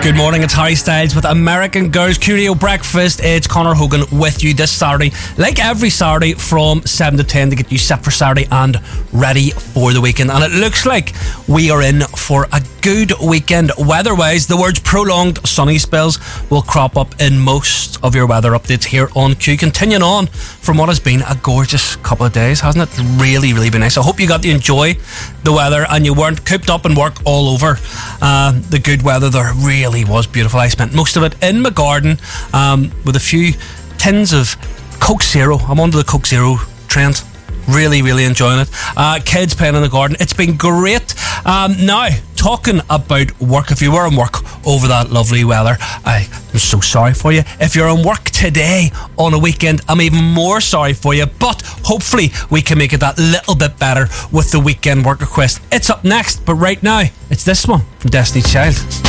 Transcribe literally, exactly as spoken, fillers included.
Good morning, it's Harry Styles with American Girls Q Radio Breakfast. It's Conor Hogan with you this Saturday, like every Saturday from seven to ten, to get you set for Saturday and ready for the weekend. And it looks like we are in for a good weekend weather-wise. The words prolonged sunny spells will crop up in most of your weather updates here on Q. Continuing on from what has been a gorgeous couple of days, hasn't it? Really, really been nice. I hope you got to enjoy the weather and you weren't cooped up in work all over uh, the good weather. There really was beautiful. I spent most of it in my garden um, with a few tins of Coke Zero. I'm onto the Coke Zero trend. Really, really enjoying it. Uh, kids playing in the garden. It's been great. Um, now, talking about work, if you were in work over that lovely weather, I am so sorry for you. If you're in work today on a weekend, I'm even more sorry for you. But hopefully we can make it that little bit better with the weekend work request. It's up next, but right now, it's this one from Destiny's Child.